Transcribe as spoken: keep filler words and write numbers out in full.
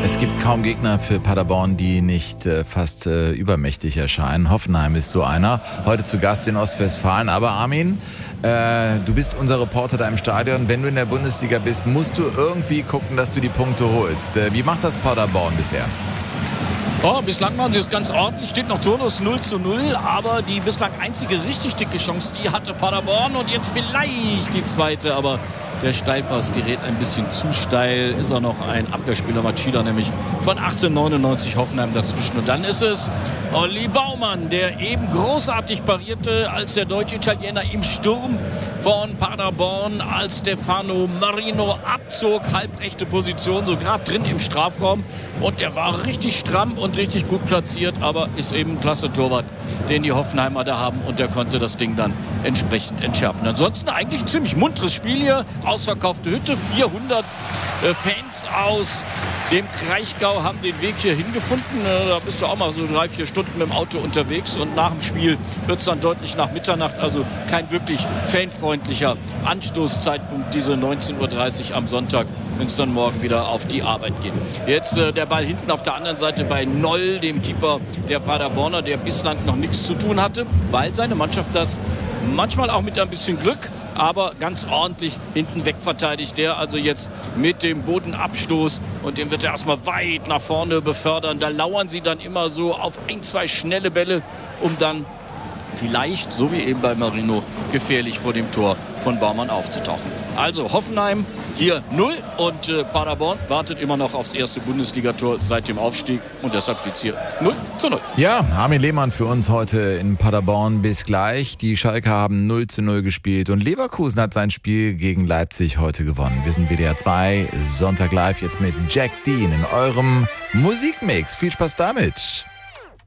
Es gibt kaum Gegner für Paderborn, die nicht äh, fast äh, übermächtig erscheinen. Hoffenheim ist so einer. Heute zu Gast in Ostwestfalen. Aber Armin, äh, du bist unser Reporter da im Stadion. Wenn du in der Bundesliga bist, musst du irgendwie gucken, dass du die Punkte holst. Äh, wie macht das Paderborn bisher? Oh, bislang machen sie es ganz ordentlich, steht noch torlos null zu null, aber die bislang einzige richtig dicke Chance, die hatte Paderborn und jetzt vielleicht die zweite, aber der Steilpass gerät ein bisschen zu steil, ist auch noch ein Abwehrspieler, Machida nämlich von achtzehnhundertneunundneunzig, Hoffenheim dazwischen und dann ist es Olli Baumann, der eben großartig parierte, als der deutsche Italiener im Sturm von Paderborn, als Stefano Marino abzog, halbrechte Position, so gerade drin im Strafraum und der war richtig stramm und richtig gut platziert, aber ist eben ein klasse Torwart, den die Hoffenheimer da haben und der konnte das Ding dann entsprechend entschärfen. Ansonsten eigentlich ein ziemlich munteres Spiel hier, ausverkaufte Hütte, vierhundert äh, Fans aus dem Kraichgau haben den Weg hier hingefunden. Äh, da bist du auch mal so drei, vier Stunden mit dem Auto unterwegs und nach dem Spiel wird es dann deutlich nach Mitternacht, also kein wirklich fanfreundlicher Anstoßzeitpunkt, diese neunzehn Uhr dreißig am Sonntag, wenn es dann morgen wieder auf die Arbeit geht. Jetzt äh, der Ball hinten auf der anderen Seite bei Noll, dem Keeper der Paderborner, der bislang noch nichts zu tun hatte, weil seine Mannschaft das manchmal auch mit ein bisschen Glück, aber ganz ordentlich hinten wegverteidigt. Der also jetzt mit dem Bodenabstoß und den wird er erstmal weit nach vorne befördern. Da lauern sie dann immer so auf ein, zwei schnelle Bälle, um dann vielleicht, so wie eben bei Marino, gefährlich vor dem Tor von Baumann aufzutauchen. Also Hoffenheim hier null und äh, Paderborn wartet immer noch aufs erste Bundesligator seit dem Aufstieg und deshalb steht es hier null zu null. Ja, Armin Lehmann für uns heute in Paderborn. Bis gleich. Die Schalker haben null zu null gespielt und Leverkusen hat sein Spiel gegen Leipzig heute gewonnen. Wir sind W D R zwei, Sonntag live jetzt mit Jack Dean in eurem Musikmix. Viel Spaß damit.